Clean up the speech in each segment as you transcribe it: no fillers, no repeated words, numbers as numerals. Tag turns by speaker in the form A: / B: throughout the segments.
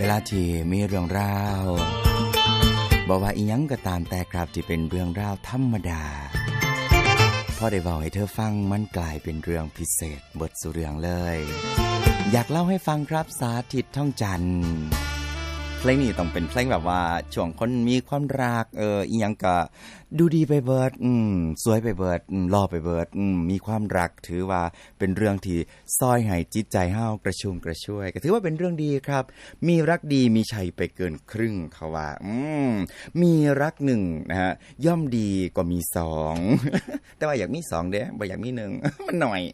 A: เวลาที่มีเรื่องราวบอกว่าอีหยังก็ตามแต่ครับที่เป็นเรื่องราวธรรมดาพอได้เว้าให้เธอฟังมันกลายเป็นเรื่องพิเศษเบิดสู่เรื่องเลยอยากเล่าให้ฟังครับสาธิตท่องจันทร์เพลงนี้ต้องเป็นเพลงแบบว่าช่วงคนมีความรักอีหยังก็ดูดีไปเบิดสวยไปเบิดหล่อไปเบิดมีความรักถือว่าเป็นเรื่องที่ซอยให้จิตใจเฮากระชุ่มกระชวยก็ถือว่าเป็นเรื่องดีครับมีรักดีมีชัยไปเกินครึ่งเขาว่ามีรัก1นะฮะย่อมดีกว่ามี2 แต่ว่าอยากมี2เด้บ่อยากมี1 มันหน่อย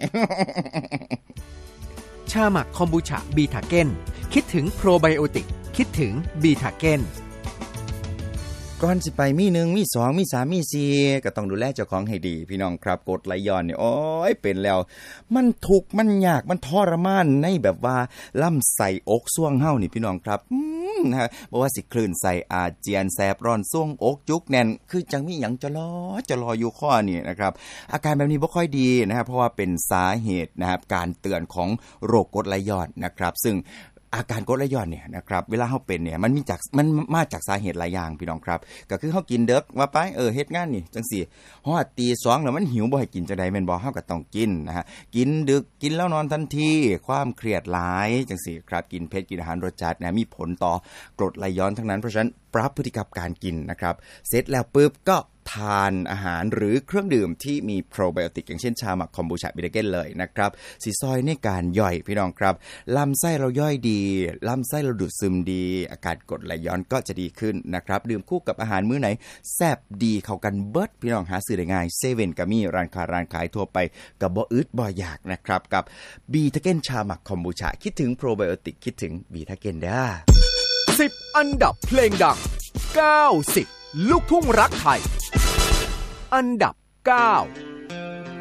B: ชาหมักคอมบูชาบีทาเก้นคิดถึงโปรไบโอติกคิดถึงบีทาเก้น
A: ก่อนสิไปมี1มี2มี3มี4ก็ต้องดูแลเจ้าของให้ดีพี่น้องครับกรดไหลย้อนนี่โอ้ยเป็นแล้วมันทุกข์มันยากมันทรมานในแบบว่าลำไส้อกซ่วงเฮานี่พี่น้องครับนะฮะบ่ว่าสิคลื่นไส้อาเจียนแสบร้อนซ่วงอกจุกแน่นคือจังมีหยังจะรออยู่ข้อนี่นะครับอาการแบบนี้บ่ค่อยดีนะครับเพราะว่าเป็นสาเหตุนะครับการเตือนของโรคกรดไหลย้อนนะครับซึ่งอาการกรดไหลย้อนเนี่ยนะครับเวลาเฮาเป็นเนี่ยมันมาจากสาเหตุหลายอย่างพี่น้องครับก็คือเฮากินเด็กว่าไปเฮ็ดงานนี่จังซี่ฮอดตี 2แล้วมันหิวบ่ให้กินจังได๋แม่นบ่เฮาก็ต้องกินนะฮะกินดึกกินแล้วนอนทันทีความเครียดหลายจังซี่ครับกินเผ็ดกินอาหารรสจัดนะมีผลต่อกรดไหลย้อนทั้งนั้นเพราะฉะนั้นปรับพฤติกรรมการกินนะครับเสร็จแล้วปึ๊บก็ทานอาหารหรือเครื่องดื่มที่มีโปรไบโอติกอย่างเช่นชาหมักคอมบูชาบิทาเก้นเลยนะครับสิซอยในการย่อยพี่น้องครับลำไส้เราย่อยดีลำไส้เราดูดซึมดีอาการกรดไหลย้อนก็จะดีขึ้นนะครับดื่มคู่กับอาหารมื้อไหนแซ่บดีเข้ากันเบิดพี่น้องหาซื้อได้ง่ายเซเว่นก็มีร้านขายทั่วไปก็บ่อึดบ่อยากนะครับกับบิทาเก้นชาหมักคอมบูชาคิดถึงโปรไบโอติกคิดถึงบิทาเก้นเด้อ
B: 10อันดับเพลงดัง90ลูกทุ่งรักไทยอันดับ9